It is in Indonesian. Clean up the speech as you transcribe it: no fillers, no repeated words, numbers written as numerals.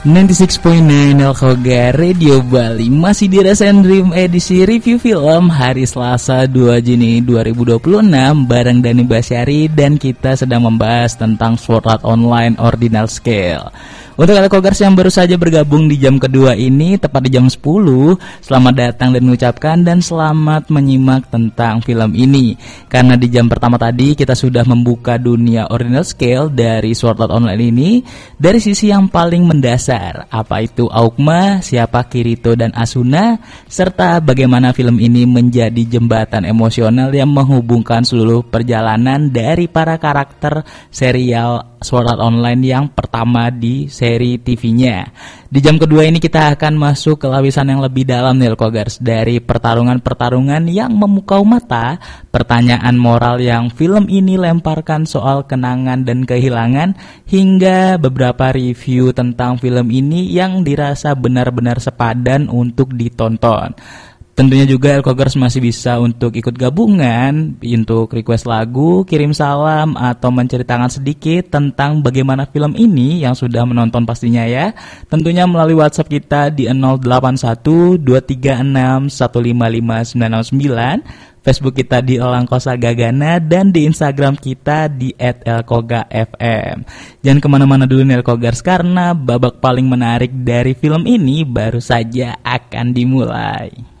96.9 Elkoga Radio Bali masih dirasain Dream edisi review film hari Selasa 2 Juni 2026 bareng Dani Basyari dan kita sedang membahas tentang Sword Art Online Ordinal Scale. Untuk Elkogers yang baru saja bergabung di jam kedua ini, tepat di jam 10, selamat datang dan mengucapkan dan selamat menyimak tentang film ini. Karena di jam pertama tadi kita sudah membuka dunia Ordinal Scale dari Sword Art Online ini dari sisi yang paling mendasar, apa itu Aokma, siapa Kirito dan Asuna, serta bagaimana film ini menjadi jembatan emosional yang menghubungkan seluruh perjalanan dari para karakter serial Sword Art Online yang pertama di seri TV-nya. Di jam kedua ini kita akan masuk ke lapisan yang lebih dalam nih Elkogers, dari pertarungan-pertarungan yang memukau mata, pertanyaan moral yang film ini lemparkan soal kenangan dan kehilangan, hingga beberapa review tentang film ini yang dirasa benar-benar sepadan untuk ditonton. Tentunya juga Elkogers masih bisa untuk ikut gabungan, untuk request lagu, kirim salam, atau menceritakan sedikit tentang bagaimana film ini yang sudah menonton pastinya ya. Tentunya melalui WhatsApp kita di 081 236 1559, Facebook kita di Elangkosa Gagana, dan di Instagram kita di @elkogafm. Jangan kemana-mana dulu nih Elkogers, karena babak paling menarik dari film ini baru saja akan dimulai.